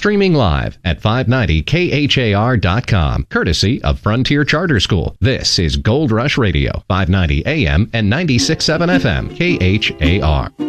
Streaming live at 590khar.com, courtesy of Frontier Charter School. This is Gold Rush Radio, 590 AM and 96.7 FM, KHAR.